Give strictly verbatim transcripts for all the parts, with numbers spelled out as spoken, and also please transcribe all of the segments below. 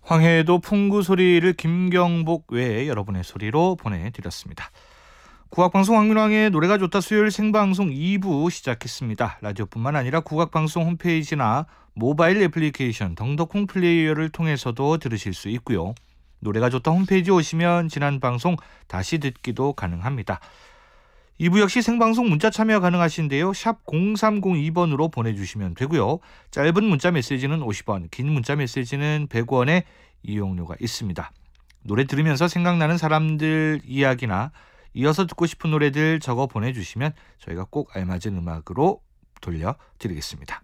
황해도 풍구 소리를 김경복 외에 여러분의 소리로 보내드렸습니다. 국악방송 황민왕의 노래가 좋다 수요일 생방송 이 부 시작했습니다. 라디오뿐만 아니라 국악방송 홈페이지나 모바일 애플리케이션 덩덕콩 플레이어를 통해서도 들으실 수 있고요. 노래가 좋다 홈페이지 오시면 지난 방송 다시 듣기도 가능합니다. 이 부 역시 생방송 문자 참여 가능하신데요. 샵 공삼공이 번으로 보내주시면 되고요. 짧은 문자 메시지는 오십 원, 긴 문자 메시지는 백 원의 이용료가 있습니다. 노래 들으면서 생각나는 사람들 이야기나 이어서 듣고 싶은 노래들 적어 보내주시면 저희가 꼭 알맞은 음악으로 돌려드리겠습니다.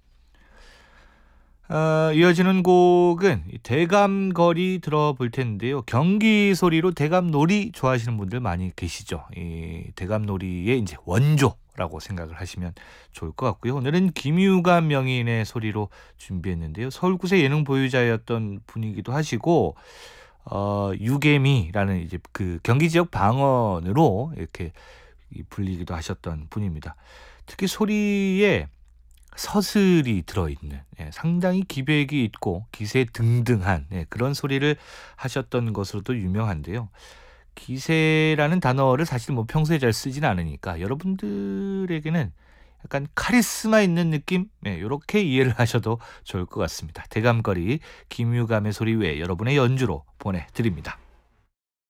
어, 이어지는 곡은 대감거리 들어볼 텐데요. 경기 소리로 대감놀이 좋아하시는 분들 많이 계시죠. 이 대감놀이의 이제 원조라고 생각을 하시면 좋을 것 같고요. 오늘은 김유감 명인의 소리로 준비했는데요. 서울구세 예능 보유자였던 분이기도 하시고 어, 유개미라는 이제 그 경기 지역 방언으로 이렇게 불리기도 하셨던 분입니다. 특히 소리에 서슬이 들어있는 예, 상당히 기백이 있고 기세 등등한 예, 그런 소리를 하셨던 것으로도 유명한데요. 기세라는 단어를 사실 뭐 평소에 잘 쓰진 않으니까 여러분들에게는 약간 카리스마 있는 느낌? 예, 이렇게 이해를 하셔도 좋을 것 같습니다. 대감거리 김유감의 소리 외에 여러분의 연주로 보내드립니다.